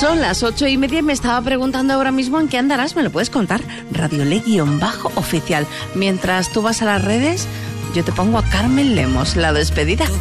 Son las 8:30 y me estaba preguntando ahora mismo en qué andarás. ¿Me lo puedes contar? Radiole_oficial. Mientras tú vas a las redes, yo te pongo a Carmen Lemos, la despedida.